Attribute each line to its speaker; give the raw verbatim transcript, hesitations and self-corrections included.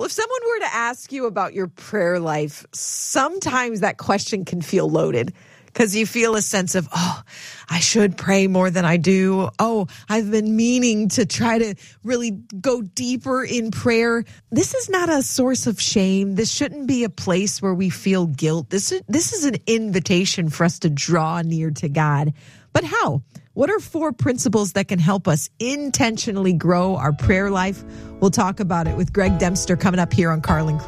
Speaker 1: if someone were to ask you about your prayer life, sometimes that question can feel loaded because you feel a sense of, oh, I should pray more than I do. Oh, I've been meaning to try to really go deeper in prayer. This is not a source of shame. This shouldn't be a place where we feel guilt. This is, this is an invitation for us to draw near to God. But how? What are four principles that can help us intentionally grow our prayer life? We'll talk about it with Greg Dempster coming up here on Carl and Chris.